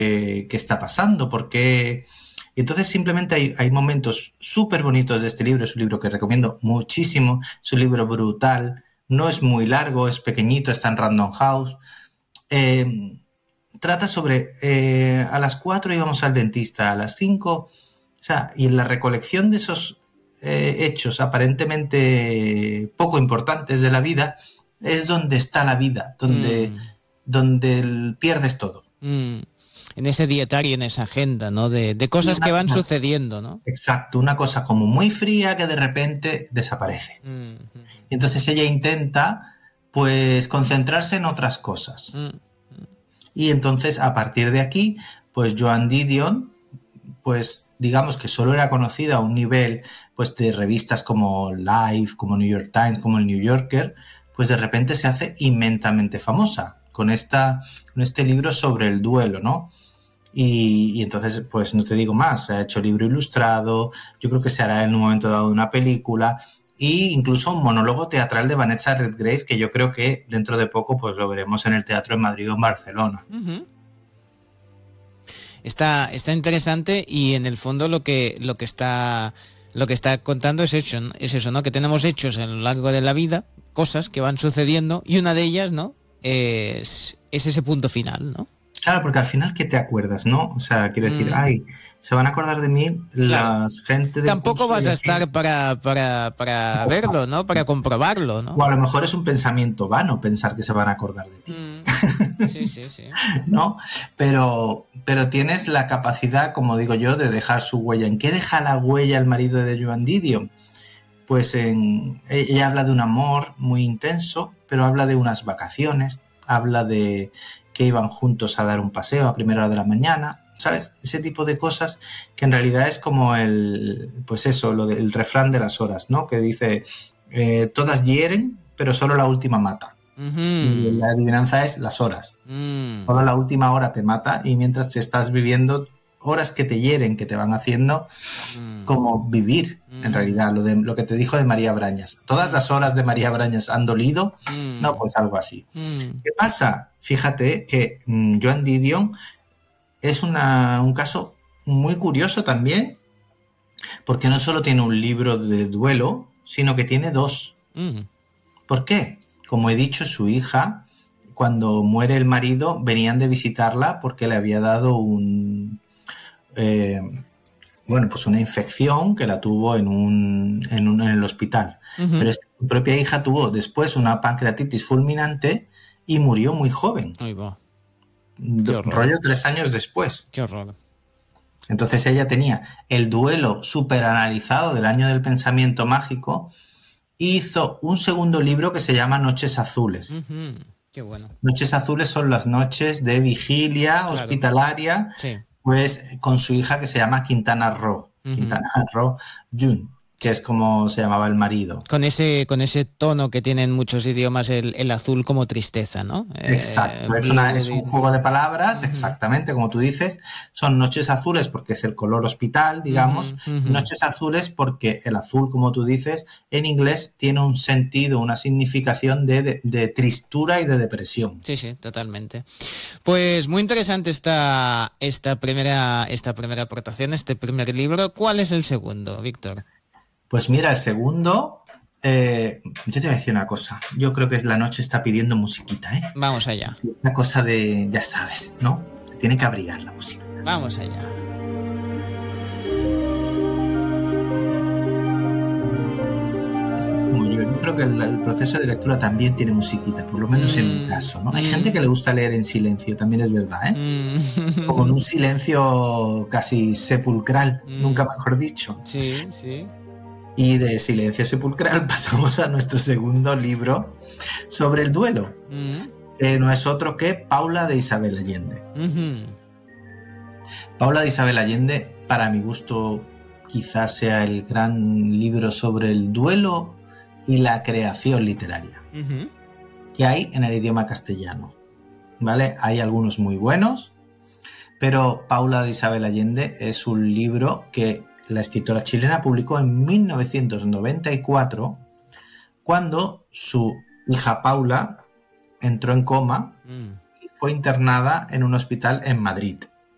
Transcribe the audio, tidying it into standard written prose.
qué está pasando, por qué. Y entonces simplemente hay momentos súper bonitos de este libro. Es un libro que recomiendo muchísimo, es un libro brutal, no es muy largo, es pequeñito, está en Random House. Trata sobre a las 4 íbamos al dentista, a las 5, o sea, y en la recolección de esos hechos aparentemente poco importantes de la vida es donde está la vida, donde pierdes todo. En ese dietario, en esa agenda, ¿no? De cosas que van sucediendo, ¿no? Exacto, una cosa como muy fría que de repente desaparece. Y entonces ella intenta, pues, concentrarse en otras cosas. Y entonces, a partir de aquí, pues Joan Didion, pues digamos que solo era conocida a un nivel, pues, de revistas como Life, como New York Times, como el New Yorker, pues de repente se hace inmensamente famosa con este libro sobre el duelo, ¿no? Y entonces, pues no te digo más, se ha hecho libro ilustrado, yo creo que se hará en un momento dado una película e incluso un monólogo teatral de Vanessa Redgrave, que yo creo que dentro de poco pues lo veremos en el teatro en Madrid o en Barcelona. Está interesante, y en el fondo lo que está contando es eso, ¿no? Que tenemos hechos a lo largo de la vida, cosas que van sucediendo, y una de ellas, ¿no? Es ese punto final, ¿no? Claro, porque al final, ¿qué te acuerdas, no? O sea, quiero decir, se van a acordar de mí la gente de... Tampoco vas a estar para verlo, ¿no? Para comprobarlo, ¿no? O a lo mejor es un pensamiento vano pensar que se van a acordar de ti. Sí. ¿No? Pero tienes la capacidad, como digo yo, de dejar su huella. ¿En qué deja la huella el marido de Joan Didion? Pues ella habla de un amor muy intenso, pero habla de unas vacaciones, habla de que iban juntos a dar un paseo a primera hora de la mañana, ¿sabes? Ese tipo de cosas que en realidad es como el refrán de las horas, ¿no? Que dice, todas hieren, pero solo la última mata. Y la adivinanza es las horas. Solo la última hora te mata, y mientras te estás viviendo horas que te hieren, que te van haciendo como vivir, en realidad, lo que te dijo de María Brañas. Todas las horas de María Brañas han dolido, no, pues algo así. ¿Qué pasa? Fíjate que Joan Didion es un caso muy curioso también, porque no solo tiene un libro de duelo, sino que tiene dos. ¿Por qué? Como he dicho, su hija, cuando muere el marido, venían de visitarla porque le había dado pues una infección que la tuvo en el hospital. Pero es que su propia hija tuvo después una pancreatitis fulminante y murió muy joven. Ay, va. Rollo 3 años después. Qué horror. Entonces ella tenía el duelo súper analizado del año del pensamiento mágico. Hizo un segundo libro que se llama Noches Azules. Qué bueno. Noches Azules son las noches de vigilia hospitalaria, pues con su hija, que se llama Quintana Roo. Quintana Roo Jun, que es como se llamaba el marido. Con ese tono que tienen muchos idiomas, el azul como tristeza, ¿no? Exacto, es un juego de palabras, exactamente, como tú dices. Son noches azules porque es el color hospital, digamos. Noches azules porque el azul, como tú dices, en inglés tiene un sentido, una significación de tristura y de depresión. Sí, totalmente. Pues muy interesante esta primera aportación, este primer libro. ¿Cuál es el segundo, Víctor? Pues mira, el segundo, yo te voy a decir una cosa. Yo creo que La noche está pidiendo musiquita, ¿eh? Vamos allá. Una cosa de, ya sabes, ¿no? Tiene que abrigar la música. Vamos allá. Yo creo que el proceso de lectura también tiene musiquita, por lo menos en mi caso, ¿no? Hay gente que le gusta leer en silencio, también es verdad, ¿eh? Como en un silencio casi sepulcral, nunca mejor dicho. Sí. Y de silencio sepulcral pasamos a nuestro segundo libro sobre el duelo, que no es otro que Paula de Isabel Allende. Paula de Isabel Allende, para mi gusto, quizás sea el gran libro sobre el duelo y la creación literaria que hay en el idioma castellano, ¿vale? Hay algunos muy buenos, pero Paula de Isabel Allende es un libro que la escritora chilena publicó en 1994, cuando su hija Paula entró en coma y fue internada en un hospital en Madrid.